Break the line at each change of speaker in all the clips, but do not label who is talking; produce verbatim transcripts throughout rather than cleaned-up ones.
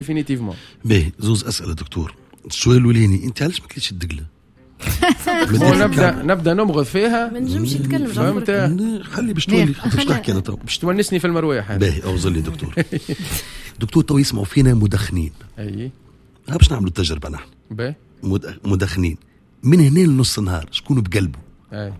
ديفينيتيفمون.
باهي زوز أسئلة دكتور. السؤال الأولاني أنت علاش ما كليتش الدقلة؟
نبدا نبدا نمغض فيها
ما نجمش نتكلم.
فهمت؟
خلي باش تولي باش تحكي أنا تو
باش تونسني في المرويح.
باهي أوصل لي دكتور. دكتور تو يسمعوا فينا مدخنين.
أي
ها باش نعملوا التجربة نحن.
باهي
مدخنين من هنا لنص النهار شكون بقلبه؟
أي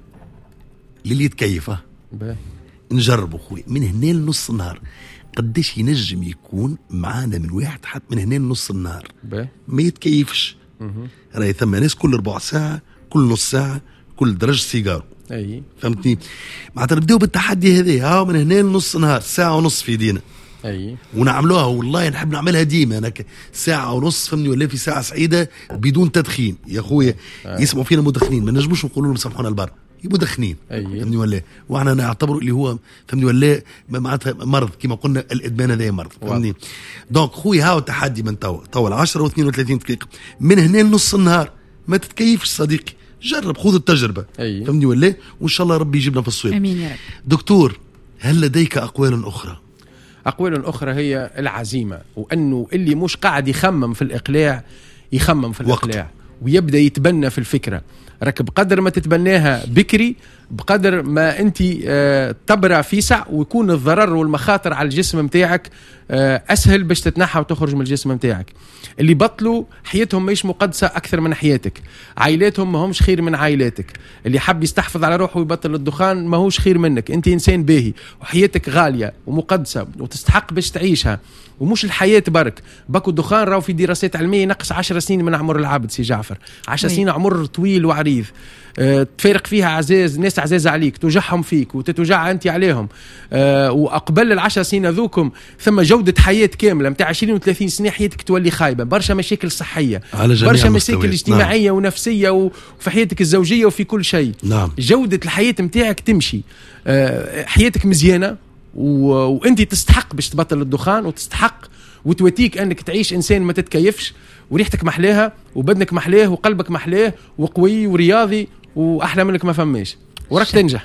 للي يتكيف. ها
باهي
نجربوا خوي من هنا لنص النهار قديش ينجم يكون معانا من واحد حتى من هنا لنص النهار
باهي
ما يتكيفش. راهي ثم ناس كل ربع ساعة كل نص ساعة كل درجة سيجارو.
أي
فهمتني؟ معناتها نبداو بالتحدي هذا ها من هنا لنص نهار ساعة ونص في ايدينا.
أي
ونعملوها والله نحب نعملها ديما انا ساعة ونص فهمني ولا في ساعة سعيدة بدون تدخين يا خويا. يسمعوا فينا مدخنين ما نجموش نقولوا لهم سامحونا البر مدخنين فهمني ولا واحنا نعتبروا اللي هو فهمني ولا معناتها مرض كما قلنا الادمان هذا مرض فهمني. دونك خويا هاو تحدي من تو طول عشرة واثنين وثلاثين دقيقة من هنا لنص النهار ما تتكيفش صديقي جرب خذ التجربة فهمني ولا وان شاء الله ربي يجيبنا في الصويب.
امين يا رب.
دكتور هل لديك اقوال اخرى؟
أقوال أخرى هي العزيمة وأنه اللي مش قاعد يخمم في الإقلاع يخمم في الإقلاع ويبدأ يتبنى في الفكرة. راك بقدر ما تتبناها بكري بقدر ما أنت آه تبرع في سع ويكون الضرر والمخاطر على الجسم متاعك آه أسهل باش تتنحى وتخرج من الجسم متاعك. اللي بطلوا حياتهم مش مقدسة أكثر من حياتك، عائلاتهم ما همش خير من عائلاتك. اللي حب يستحفظ على روحه ويبطل الدخان ما هوش خير منك. أنت إنسان باهي وحياتك غالية ومقدسة وتستحق باش تعيشها ومش الحياة برك. باكو الدخان راو في دراسات علمية نقص عشر سنين من عمر العبد. سي جعفر عشر سنين عمر طويل وعريض. أه تفارق فيها عزاز ناس عزاز عليك توجعهم فيك وتتوجع أنت عليهم. أه وأقبل العشر سنين ذوكم ثم جودة حياة كاملة متاع عشرين وثلاثين سنة حياتك تولي خايبة. برشا مشاكل صحية برشا مشاكل اجتماعية نعم. ونفسية وفي حياتك الزوجية وفي كل شيء نعم. جودة الحياة متاعك تمشي أه حياتك مزيانة و... وانت تستحق باش تبطل الدخان وتستحق وتواتيك انك تعيش انسان ما تتكيفش وريحتك محلاها وبدنك محلاه وقلبك محلاه وقوي ورياضي واحلى منك ما فماش وراك تنجح.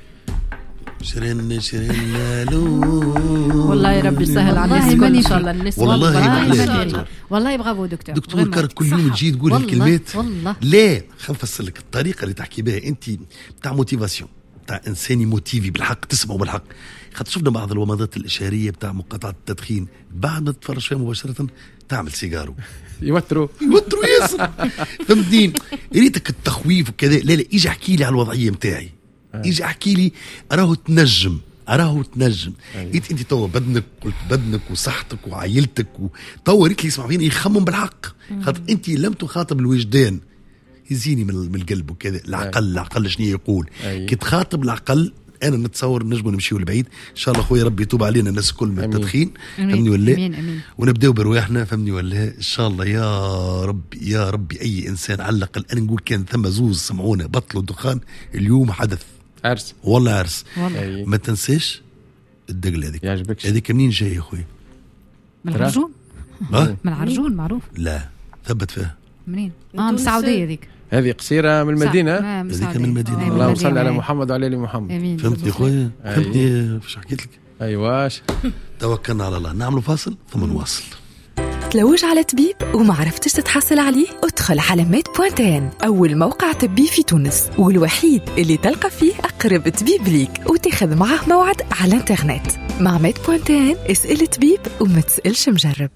شرين شرين لالو
والله يا ربي سهل على الناس ان شاء الله الناس
والله
والله برافو دكتور.
دكتور كار كل يوم تجي تقول الكلمات لا خلينا نفسر لك الطريقه اللي تحكي بها انت بتاع موتيفاسيون بتاع انساني موتيفي بالحق تسمعوا بالحق. خاطر شفنا بعض الومضات الاشاريه بتاع مقاطعه التدخين بعد ما تتفرج فيها مباشره تعمل سيجارو
يوتروا
يوتروا ياسر فهمتين. ريتك التخويف وكذا لا لا يجي احكي لي على الوضعيه متاعي يجي احكي لي راهو تنجم راهو تنجم انت انت تو بدنك قلت بدنك وصحتك وعائلتك وتو ريت لي يسمع فيني يخمم بالحق. خاطر انت لم تخاطب الوجدان يزيني من القلب وكذا. العقل العقل شنو يقول كي تخاطب العقل انا نتصور نجم نمشيو لبعيد ان شاء الله. خويا ربي يتوب علينا الناس الكل من التدخين فهمني ولا ونبداو برواحنا فهمني ولا ان شاء الله يا ربي يا ربي. اي انسان على الاقل انا نقول كان ثم زوز سمعونا بطلوا الدخان اليوم حدث
عرس
والله عرس. ما تنساش الدقله هذيك هذيك منين جايه يا خويا؟
من العرجون. من العرجون معروف.
لا ثبت فيها منين؟
اه من السعوديه هذيك.
هذه قصيرة من المدينة
هذيك من المدينة.
اللهم صل على محمد وعلى آل محمد.
فهمتني خويا فهمتني فاش حكيت لك.
أيواش
توكلنا على الله. نعملوا فاصل ثم نواصل.
تلوج على طبيب وما عرفتش تتحصل عليه؟ ادخل على ميد بوانتين أول موقع طبي في تونس والوحيد اللي تلقى فيه أقرب طبيب ليك وتاخذ معه موعد على الانترنت. مع ميد بوانتين اسأل طبيب وما تسألش مجرب.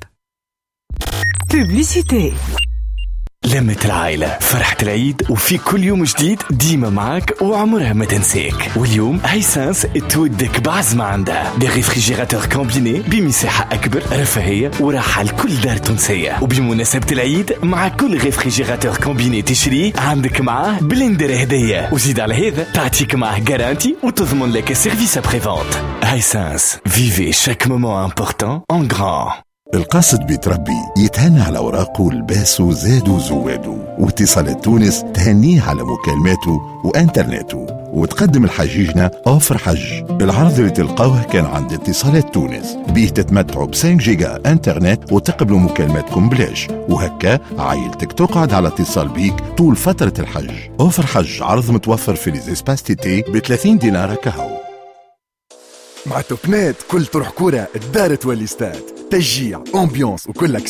بوبليسيتي. لمة العائلة فرحة العيد وفي كل يوم جديد ديما معاك وعمرها ما تنسيك. واليوم هايسنس تودك بعزمة عندها دي ريفريجيراتور كومبيني بمساحة أكبر رفاهية وراحة لكل دار تونسية. وبمناسبة العيد مع كل ريفريجيراتور كومبيني تشري عندك معاه بلندر هدية وزيد على هذا تعطيك معاه جارانتي وتضمن لك سيرفيس أبري فونت. هايسنس فيفي شاك مومون امبورتان ان غران.
القاصد بيتربي يتهنى على أوراقه لباسه زادو زوادو واتصالات تونس تهنيه على مكالماته وانترنته وتقدم الحجيجنا أوفر حج. العرض اللي تلقاوه كان عند اتصالات تونس بيه تتمتعوا بخمسة جيجا انترنت وتقبلوا مكالماتكم بلاش وهكا عائلتك تقعد على اتصال بيك طول فترة الحج. أوفر حج عرض متوفر في ليزيسباس تيتي ب ثلاثين دينار كهو.
مع توبنات كل تروح كورة الدار تولي استاد. تشجيع، امبيونس وكل